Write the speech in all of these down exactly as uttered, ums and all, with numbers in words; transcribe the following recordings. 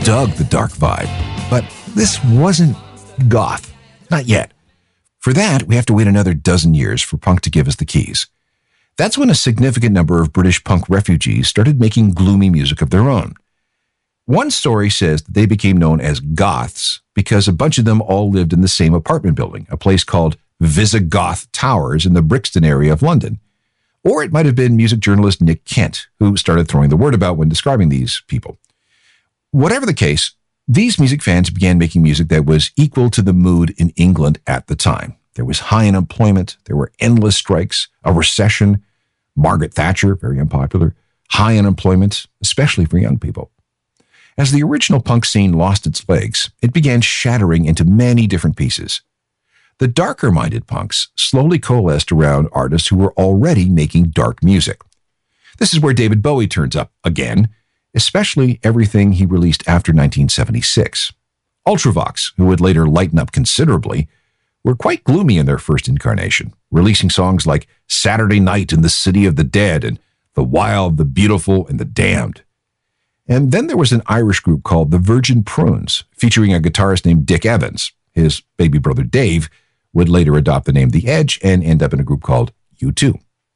dug the dark vibe, but this wasn't goth. Not yet. For that, we have to wait another dozen years for punk to give us the keys. That's when a significant number of British punk refugees started making gloomy music of their own. One story says that they became known as goths because a bunch of them all lived in the same apartment building, a place called Visigoth Towers in the Brixton area of London. Or it might have been music journalist Nick Kent who started throwing the word about when describing these people. Whatever the case, these music fans began making music that was equal to the mood in England at the time. There was high unemployment, there were endless strikes, a recession, Margaret Thatcher, very unpopular, high unemployment, especially for young people. As the original punk scene lost its legs, it began shattering into many different pieces. The darker-minded punks slowly coalesced around artists who were already making dark music. This is where David Bowie turns up again, especially everything he released after nineteen seventy-six. Ultravox, who would later lighten up considerably, were quite gloomy in their first incarnation, releasing songs like Saturday Night in the City of the Dead and The Wild, the Beautiful, and the Damned. And then there was an Irish group called the Virgin Prunes, featuring a guitarist named Dick Evans. His baby brother Dave would later adopt the name The Edge and end up in a group called U two.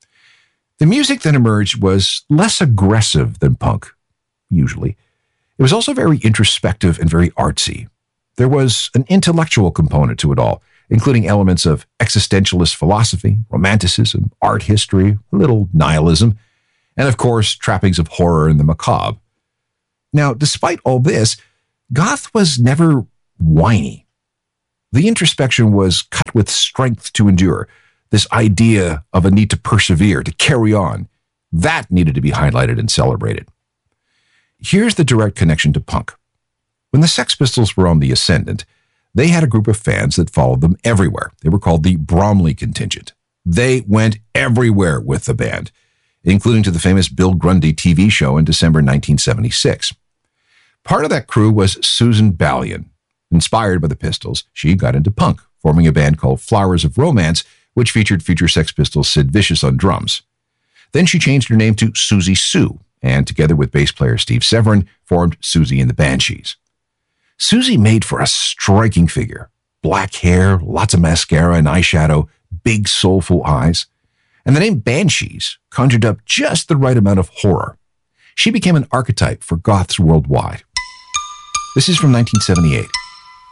The music that emerged was less aggressive than punk, usually. It was also very introspective and very artsy. There was an intellectual component to it all, including elements of existentialist philosophy, romanticism, art history, a little nihilism, and of course, trappings of horror and the macabre. Now, despite all this, goth was never whiny. The introspection was cut with strength to endure, this idea of a need to persevere, to carry on. That needed to be highlighted and celebrated. Here's the direct connection to punk. When the Sex Pistols were on the ascendant, they had a group of fans that followed them everywhere. They were called the Bromley Contingent. They went everywhere with the band, including to the famous Bill Grundy T V show in December nineteen seventy-six. Part of that crew was Susan Ballion. Inspired by the Pistols, she got into punk, forming a band called Flowers of Romance, which featured future Sex Pistols Sid Vicious on drums. Then she changed her name to Susie Sue, and together with bass player Steve Severin, formed Susie and the Banshees. Susie made for a striking figure. Black hair, lots of mascara and eyeshadow, big soulful eyes. And the name Banshees conjured up just the right amount of horror. She became an archetype for goths worldwide. This is from nineteen seventy-eight.